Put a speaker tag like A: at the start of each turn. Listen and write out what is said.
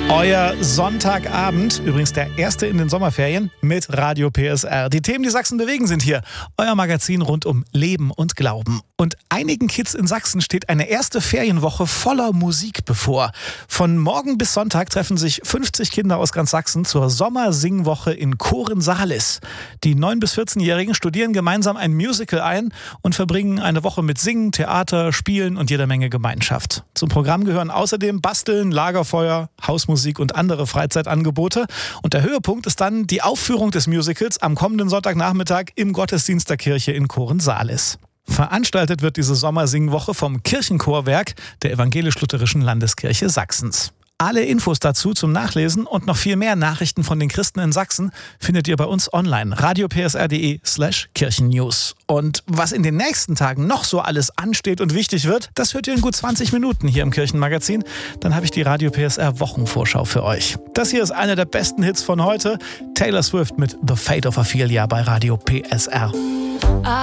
A: Euer Sonntagabend, übrigens der erste in den Sommerferien, mit Radio PSR. Die Themen, die Sachsen bewegen, sind hier. Euer Magazin rund um Leben und Glauben. Und einigen Kids in Sachsen steht eine erste Ferienwoche voller Musik bevor. Von morgen bis Sonntag treffen sich 50 Kinder aus ganz Sachsen zur Sommersingwoche in Kohren-Salis. Die 9- bis 14-Jährigen studieren gemeinsam ein Musical ein und verbringen eine Woche mit Singen, Theater, Spielen und jeder Menge Gemeinschaft. Zum Programm gehören außerdem Basteln, Lagerfeuer, Hausmusik und andere Freizeitangebote. Und der Höhepunkt ist dann die Aufführung des Musicals am kommenden Sonntagnachmittag im Gottesdienst der Kirche in Kohren-Salis. Veranstaltet wird diese Sommersingwoche vom Kirchenchorwerk der Evangelisch-Lutherischen Landeskirche Sachsens. Alle Infos dazu zum Nachlesen und noch viel mehr Nachrichten von den Christen in Sachsen findet ihr bei uns online, radiopsr.de/kirchennews. Und was in den nächsten Tagen noch so alles ansteht und wichtig wird, das hört ihr in gut 20 Minuten hier im Kirchenmagazin. Dann habe ich die Radio PSR Wochenvorschau für euch. Das hier ist einer der besten Hits von heute. Taylor Swift mit The Fate of Ophelia bei Radio PSR.